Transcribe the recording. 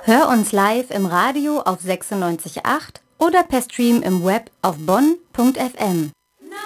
Hör uns live im Radio auf 96.8 oder per Stream im Web auf bonn.fm.